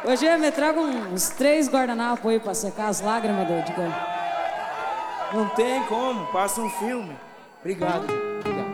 Hoje me traga uns 3 guardanapos aí pra secar as lágrimas do Digão. Não tem como, passa um filme. Obrigado, Obrigado.